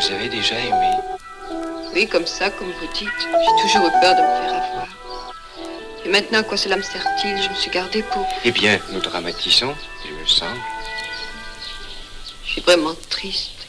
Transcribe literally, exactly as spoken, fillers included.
Vous avez déjà aimé? Oui, comme ça, comme vous dites. J'ai toujours eu peur de me faire avoir. Et maintenant, à quoi cela me sert-il? Je me suis gardée pour... Eh bien, nous dramatisons, il me semble. Je suis vraiment triste.